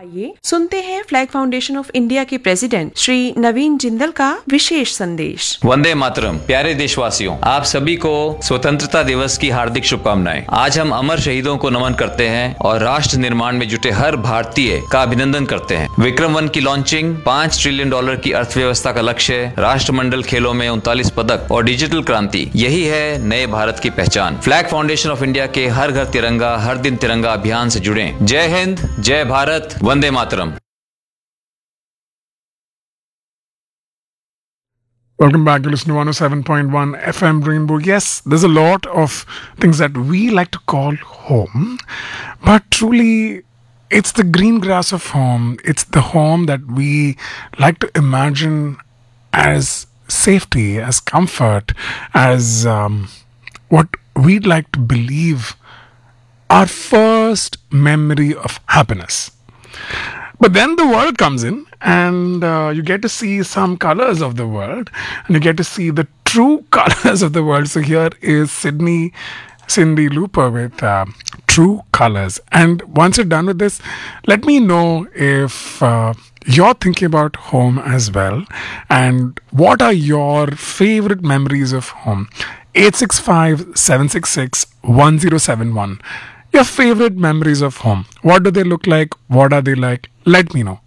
आइए सुनते हैं फ्लैग फाउंडेशन ऑफ इंडिया के प्रेसिडेंट श्री नवीन जिंदल का विशेष संदेश। वंदे मातरम। प्यारे देशवासियों, आप सभी को स्वतंत्रता दिवस की हार्दिक शुभकामनाएं। आज हम अमर शहीदों को नमन करते हैं और राष्ट्र निर्माण में जुटे हर भारतीय का अभिनंदन करते हैं। विक्रम-1 की लॉन्चिंग, $5 ट्रिलियन की अर्थव्यवस्था का लक्ष्य, राष्ट्रमंडल खेलों में 39 पदक और डिजिटल क्रांति, यही है नए भारत की पहचान। फ्लैग फाउंडेशन ऑफ इंडिया के हर घर तिरंगा हर दिन तिरंगा अभियान से जुड़े। जय हिंद, जय Bharat, Vande Mataram. Welcome back. You listen to 107.1 FM Rainbow. Yes, there's a lot of things that we like to call home, but truly, it's the green grass of home. It's the home that we like to imagine as safety, as comfort, as what we'd like to believe our first memory of happiness. But then the world comes in and you get to see some colors of the world and you get to see the true colors of the world. So here is Cindy Looper with True Colors. And once you're done with this, let me know if you're thinking about home as well and what are your favorite memories of home. 865-766-1071. Your favorite memories of home. What do they look like? What are they like? Let me know.